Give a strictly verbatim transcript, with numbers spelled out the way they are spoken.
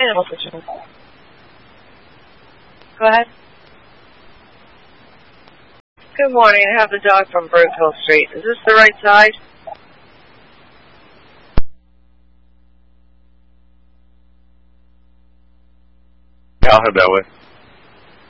animal control. Go ahead. Good morning. I have the dog from Burkeville Street. Is this the right side? Yeah, I'll head that way.